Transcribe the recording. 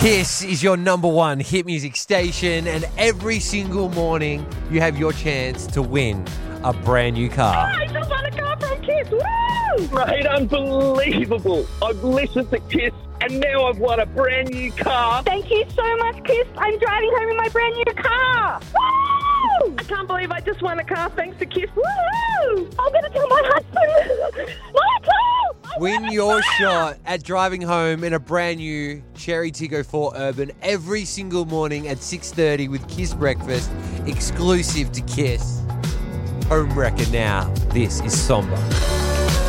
Kiss is your number one hit music station, and every single morning you have your chance to win a brand new car. I just won a car from Kiss. Woo! Mate, unbelievable. I've listened to Kiss and now I've won a brand new car. Thank you so much, Kiss. I'm driving home in my brand new car. Woo! I can't believe I just won a car thanks to Kiss. Woo! I'm going to tell my husband. My car! Win your shot at driving home in a brand new Cherry Tiggo 4 Urban every single morning at 6:30 with Kiss Breakfast, exclusive to Kiss. Home wrecker now. This is Somber.